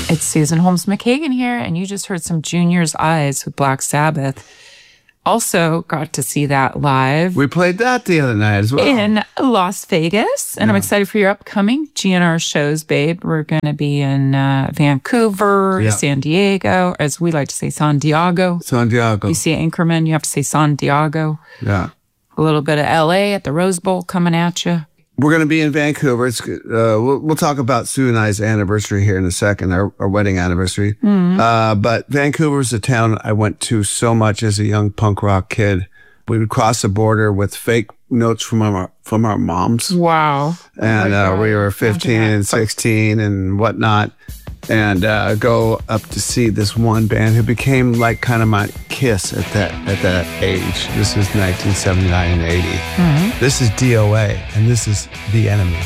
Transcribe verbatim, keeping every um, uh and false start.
It's Susan Holmes McKagan here, and you just heard some Junior's Eyes with Black Sabbath. Also got to see that live. We played that the other night as well. In Las Vegas, and yeah. I'm excited for your upcoming G N R shows, babe. We're going to be in uh, Vancouver, yeah. San Diego, as we like to say, San Diego. San Diego. You see Anchorman, you have to say San Diego. Yeah. A little bit of L A at the Rose Bowl coming at you. We're going to be in Vancouver. It's, uh, we'll, we'll talk about Sue and I's anniversary here in a second, our, our wedding anniversary. Mm-hmm. Uh, but Vancouver's a town I went to so much as a young punk rock kid. We would cross the border with fake notes from our from our moms. Wow. And oh uh, we were fifteen and sixteen and whatnot. And uh, go up to see this one band who became like kind of my Kiss at that at that age. This is nineteen seventy-nine and eighty. Mm-hmm. This is D O A, and this is The Enemy.